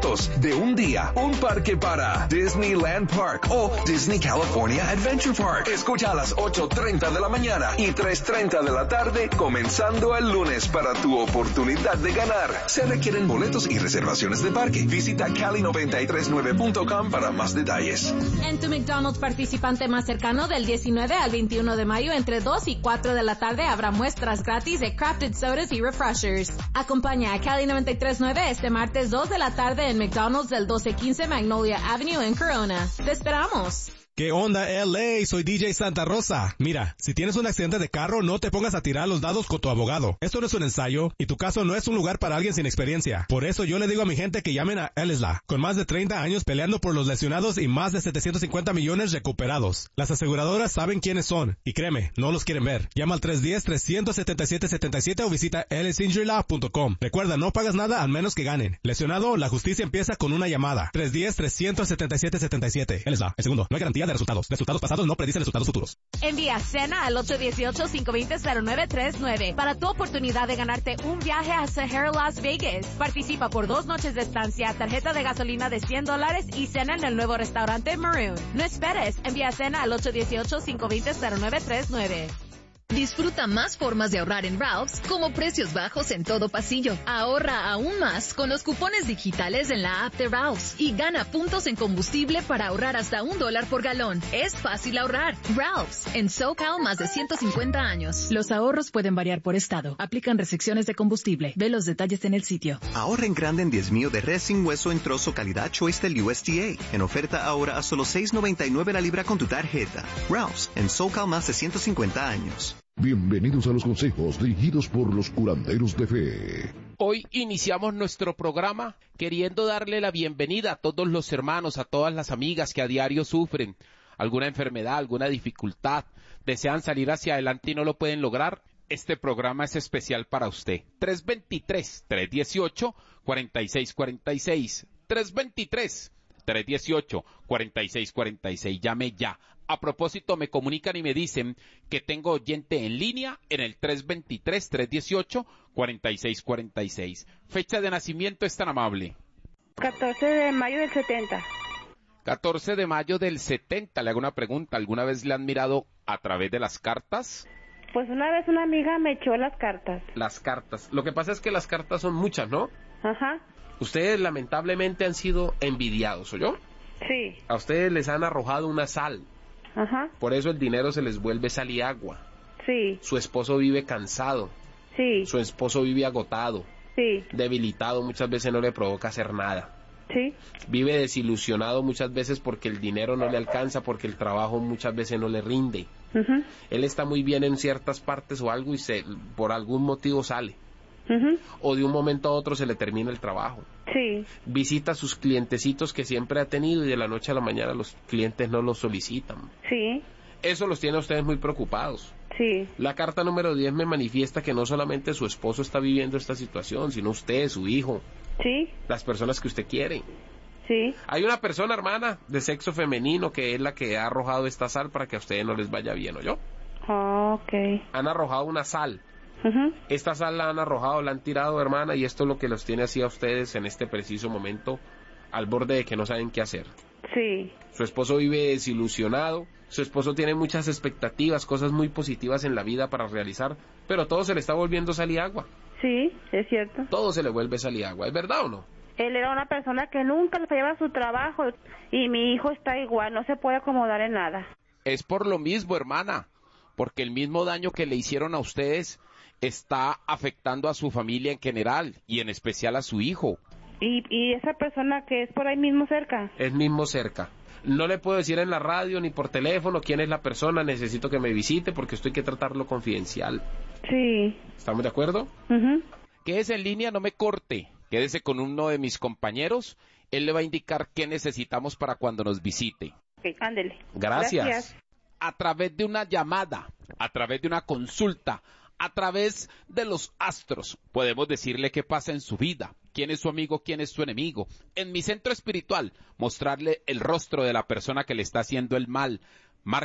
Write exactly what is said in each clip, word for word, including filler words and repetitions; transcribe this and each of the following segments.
boletos de un día, un parque para Disneyland Park o Disney California Adventure Park. Escucha a las ocho treinta de la mañana y tres treinta de la tarde, comenzando el lunes para tu oportunidad de ganar. Se requieren boletos y reservaciones de parque. Visita cali noventa y tres nueve punto com para más detalles. En tu McDonald's participante más cercano del diecinueve al veintiuno de mayo entre dos y cuatro de la tarde habrá muestras gratis de crafted sodas y refreshers. Acompaña a Cali noventa y tres nueve este martes dos de la tarde en McDonald's del doce quince Magnolia Avenue en Corona. ¡Te esperamos! ¿Qué onda, L A? Soy D J Santa Rosa. Mira, si tienes un accidente de carro, no te pongas a tirar los dados con tu abogado. Esto no es un ensayo y tu caso no es un lugar para alguien sin experiencia. Por eso yo le digo a mi gente que llamen a Elisla, con más de treinta años peleando por los lesionados y más de setecientos cincuenta millones recuperados. Las aseguradoras saben quiénes son y créeme, no los quieren ver. Llama al tres uno cero, tres siete siete, siete siete siete o visita ellis injury law punto com. Recuerda, no pagas nada al menos que ganen. Lesionado, la justicia empieza con una llamada. tres uno cero, tres siete siete, siete siete siete. Elisla, el segundo. No hay garantía de resultados. Resultados pasados no predicen resultados futuros. Envía cena al ocho uno ocho, cinco dos cero, cero nueve tres nueve para tu oportunidad de ganarte un viaje a Sahara Las Vegas. Participa por dos noches de estancia, tarjeta de gasolina de cien dólares y cena en el nuevo restaurante Maroon. No esperes. Envía cena al ocho uno ocho, cinco dos cero, cero nueve tres nueve. Disfruta más formas de ahorrar en Ralph's, como precios bajos en todo pasillo. Ahorra aún más con los cupones digitales en la app de Ralph's y gana puntos en combustible para ahorrar hasta un dólar por galón. Es fácil ahorrar. Ralph's, en SoCal más de ciento cincuenta años. Los ahorros pueden variar por estado. Aplican restricciones de combustible. Ve los detalles en el sitio. Ahorren grande en diez mío de res sin hueso en trozo calidad Choice del U S D A. En oferta ahora a solo seis noventa y nueve la libra con tu tarjeta. Ralph's, en SoCal más de ciento cincuenta años. Bienvenidos a los consejos dirigidos por los curanderos de fe. Hoy iniciamos nuestro programa queriendo darle la bienvenida a todos los hermanos, a todas las amigas que a diario sufren alguna enfermedad, alguna dificultad, desean salir hacia adelante y no lo pueden lograr. Este programa es especial para usted. tres dos tres, tres uno ocho, cuatro seis cuatro seis. tres dos tres, tres uno ocho, cuatro seis cuatro seis. Llame ya. A propósito, me comunican y me dicen que tengo oyente en línea en el tres dos tres, tres uno ocho, cuatro seis cuatro seis. Fecha de nacimiento es tan amable. catorce de mayo del setenta. catorce de mayo del setenta. Le hago una pregunta. ¿Alguna vez le han mirado a través de las cartas? Pues una vez una amiga me echó las cartas. Las cartas. Lo que pasa es que las cartas son muchas, ¿no? Ajá. Ustedes lamentablemente han sido envidiados, ¿oyó? Sí. A ustedes les han arrojado una sal. Ajá. Por eso el dinero se les vuelve sal y agua. Sí. Su esposo vive cansado. Sí. Su esposo vive agotado. Sí. Debilitado, muchas veces no le provoca hacer nada. Sí. Vive desilusionado muchas veces porque el dinero no le alcanza, porque el trabajo muchas veces no le rinde. Uh-huh. Él está muy bien en ciertas partes o algo y se, por algún motivo sale. Uh-huh. O de un momento a otro se le termina el trabajo. Sí. Visita a sus clientecitos que siempre ha tenido y de la noche a la mañana los clientes no los solicitan. Sí. Eso los tiene a ustedes muy preocupados. Sí. La carta número diez me manifiesta que no solamente su esposo está viviendo esta situación, sino usted, su hijo. Sí. Las personas que usted quiere. Sí. Hay una persona, hermana, de sexo femenino que es la que ha arrojado esta sal para que a ustedes no les vaya bien, ¿oyó? Oh, ok. Han arrojado una sal. Uh-huh. Esta sal la han arrojado, la han tirado, hermana, y esto es lo que los tiene así a ustedes en este preciso momento, al borde de que no saben qué hacer. Sí. Su esposo vive desilusionado, su esposo tiene muchas expectativas, cosas muy positivas en la vida para realizar, pero todo se le está volviendo sal y agua. Sí, es cierto. Todo se le vuelve sal y agua, ¿es verdad o no? Él era una persona que nunca le fallaba su trabajo y mi hijo está igual, no se puede acomodar en nada. Es por lo mismo, hermana, porque el mismo daño que le hicieron a ustedes está afectando a su familia en general y en especial a su hijo. ¿Y, y esa persona que es por ahí mismo cerca? Es mismo cerca. No le puedo decir en la radio ni por teléfono quién es la persona, necesito que me visite porque esto hay que tratarlo confidencial. Sí. ¿Estamos de acuerdo? Uh-huh. Quédese en línea, no me corte. Quédese con uno de mis compañeros. Él le va a indicar qué necesitamos para cuando nos visite. Ok, ándele. Gracias. Gracias. A través de una llamada, a través de una consulta, a través de los astros, podemos decirle qué pasa en su vida, quién es su amigo, quién es su enemigo. En mi centro espiritual, mostrarle el rostro de la persona que le está haciendo el mal. Marque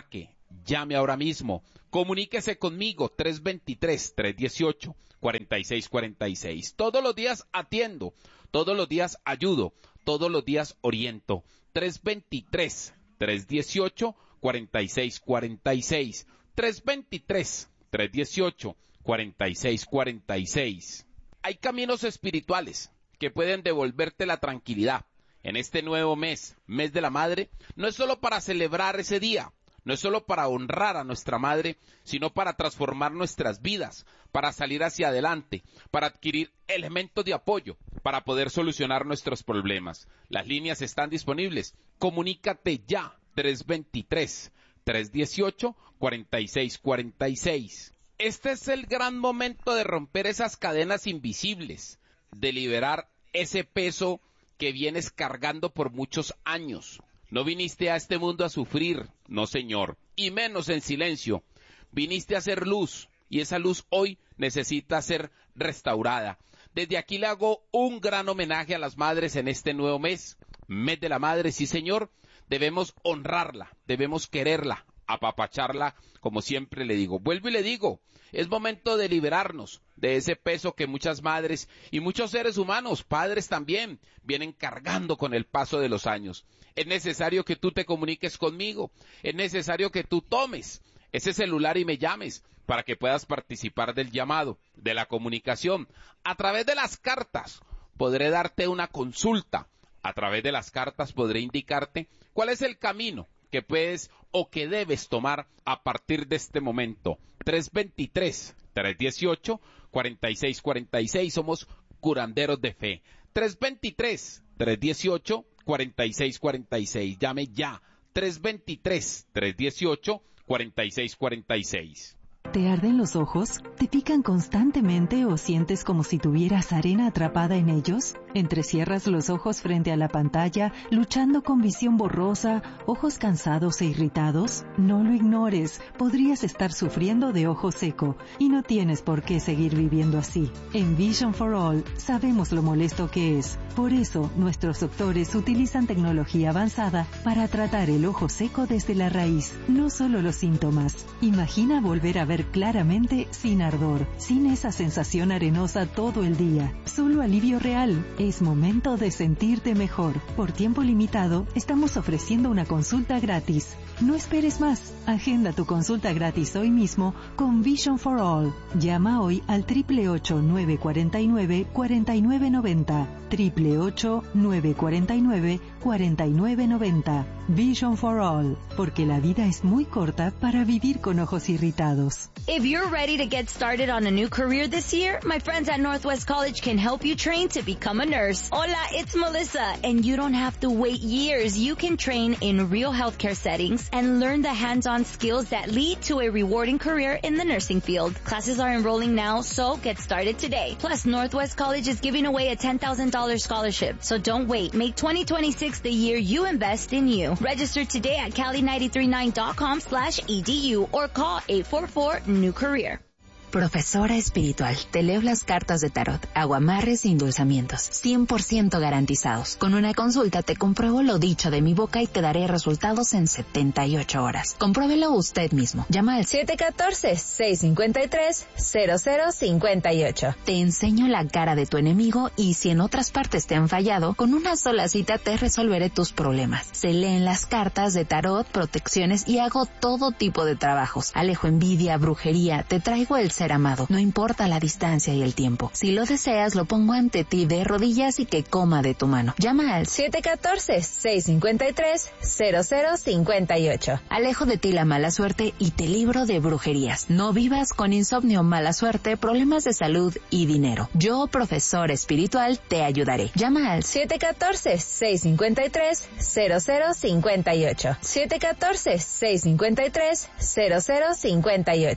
llame ahora mismo. Comuníquese conmigo, tres dos tres, tres uno ocho, cuatro seis cuatro seis. Todos los días atiendo, todos los días ayudo, todos los días oriento. tres dos tres, tres uno ocho, cuatro seis cuatro seis. tres dos tres, tres uno ocho, cuatro seis cuatro seis. Hay caminos espirituales que pueden devolverte la tranquilidad. En este nuevo mes, mes de la madre, no es solo para celebrar ese día, no es solo para honrar a nuestra madre, sino para transformar nuestras vidas, para salir hacia adelante, para adquirir elementos de apoyo, para poder solucionar nuestros problemas. Las líneas están disponibles. Comunícate ya, tres dos tres, tres uno ocho, cuatro seis cuatro seis. Este es el gran momento de romper esas cadenas invisibles, de liberar ese peso que vienes cargando por muchos años. No viniste a este mundo a sufrir, no señor, y menos en silencio. Viniste a hacer luz, y esa luz hoy necesita ser restaurada. Desde aquí le hago un gran homenaje a las madres en este nuevo mes, mes de la madre, sí señor. Debemos honrarla, debemos quererla, apapacharla, como siempre le digo. Vuelvo y le digo, es momento de liberarnos de ese peso que muchas madres y muchos seres humanos, padres también, vienen cargando con el paso de los años. Es necesario que tú te comuniques conmigo, es necesario que tú tomes ese celular y me llames para que puedas participar del llamado, de la comunicación. A través de las cartas podré darte una consulta, a través de las cartas podré indicarte cuál es el camino que puedes o que debes tomar a partir de este momento. tres dos tres, tres uno ocho, cuatro seis cuatro seis, somos curanderos de fe. tres dos tres, tres uno ocho, cuatro seis cuatro seis, llame ya. tres dos tres, tres uno ocho, cuatro seis cuatro seis. ¿Te arden los ojos? ¿Te pican constantemente o sientes como si tuvieras arena atrapada en ellos? ¿Entrecierras los ojos frente a la pantalla, luchando con visión borrosa, ojos cansados e irritados? No lo ignores, podrías estar sufriendo de ojo seco y no tienes por qué seguir viviendo así. En Vision for All sabemos lo molesto que es. Por eso, nuestros doctores utilizan tecnología avanzada para tratar el ojo seco desde la raíz, no solo los síntomas. Imagina volver a ver claramente sin ardor, sin esa sensación arenosa todo el día. Solo alivio real. Es momento de sentirte mejor. Por tiempo limitado, estamos ofreciendo una consulta gratis. No esperes más. Agenda tu consulta gratis hoy mismo con Vision for All. Llama hoy al ocho ocho ocho, nueve cuatro nueve, cuatro nueve nueve cero. ocho ocho ocho, nueve cuatro nueve, cuatro nueve nueve cero. Vision for All. Porque la vida es muy corta para vivir con ojos irritados. If you're ready to get started on a new career this year, my friends at Northwest College can help you train to become a nurse. Hola, it's Melissa, and you don't have to wait years. You can train in real healthcare settings and learn the hands-on skills that lead to a rewarding career in the nursing field. Classes are enrolling now, so get started today. Plus, Northwest College is giving away a ten thousand dollars scholarship, so don't wait. Make twenty twenty-six the year you invest in you. Register today at cali nine three nine dot com slash E D U or call eight four four new career. Profesora espiritual, te leo las cartas de tarot, aguamarres e endulzamientos, cien por ciento garantizados. Con una consulta te compruebo lo dicho de mi boca y te daré resultados en setenta y ocho horas. Compruébelo usted mismo. Llama al siete uno cuatro, seis cinco tres, cero cero cinco ocho. Te enseño la cara de tu enemigo y si en otras partes te han fallado, con una sola cita te resolveré tus problemas. Se leen las cartas de tarot, protecciones y hago todo tipo de trabajos. Alejo envidia, brujería, te traigo el ser amado, no importa la distancia y el tiempo. Si lo deseas, lo pongo ante ti de rodillas y que coma de tu mano. Llama al siete uno cuatro, seis cinco tres, cero cero cinco ocho. Alejo de ti la mala suerte y te libro de brujerías. No vivas con insomnio, mala suerte, problemas de salud y dinero. Yo, profesor espiritual, te ayudaré. Llama al siete uno cuatro, seis cinco tres, cero cero cinco ocho. siete uno cuatro, seis cinco tres, cero cero cinco ocho.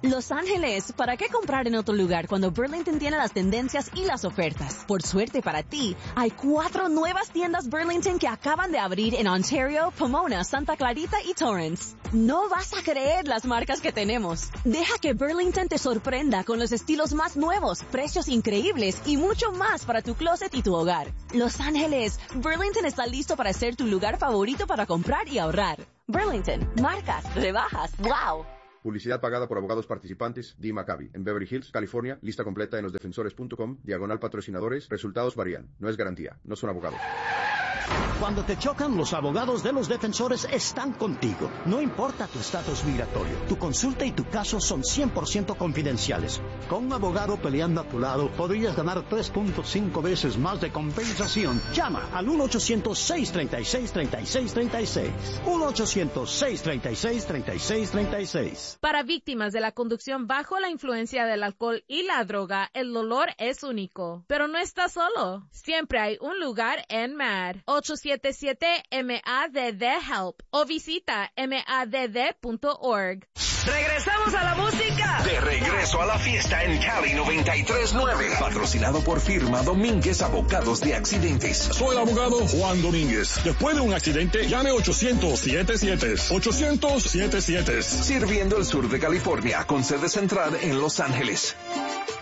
Los Ángeles, ¿para qué comprar en otro lugar cuando Burlington tiene las tendencias y las ofertas? Por suerte para ti, hay cuatro nuevas tiendas Burlington que acaban de abrir en Ontario, Pomona, Santa Clarita y Torrance. No vas a creer las marcas que tenemos. Deja que Burlington te sorprenda con los estilos más nuevos, precios increíbles y mucho más para tu closet y tu hogar. Los Ángeles, Burlington está listo para ser tu lugar favorito para comprar y ahorrar. Burlington, marcas, rebajas, wow. Publicidad pagada por abogados participantes, D. Maccabi, en Beverly Hills, California. Lista completa en los defensores punto com, diagonal patrocinadores. Resultados varían. No es garantía. No son abogados. Cuando te chocan, los abogados de los defensores están contigo. No importa tu estatus migratorio. Tu consulta y tu caso son cien por ciento confidenciales. Con un abogado peleando a tu lado, podrías ganar tres punto cinco veces más de compensación. Llama al uno ochocientos, seis treinta y seis, treinta y seis treinta y seis. uno ochocientos, seis treinta y seis, treinta y seis treinta y seis. Para víctimas de la conducción bajo la influencia del alcohol y la droga, el dolor es único. Pero no estás solo. Siempre hay un lugar en M A D. ocho siete siete M A D D HELP o visita M A D D punto org. ¡Regresamos a la música! De regreso a la fiesta en Cali noventa y tres punto nueve. Patrocinado por firma Domínguez Abogados de Accidentes. Soy el abogado Juan Domínguez. Después de un accidente, llame ochocientos, setenta y siete. ochocientos, setenta y siete. Sirviendo el sur de California con sede central en Los Ángeles.